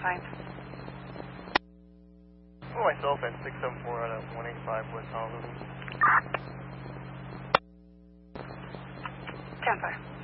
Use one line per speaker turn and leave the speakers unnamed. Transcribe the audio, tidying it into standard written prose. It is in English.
5.
Myself at 674 out of 185 West Honolulu.
10-5.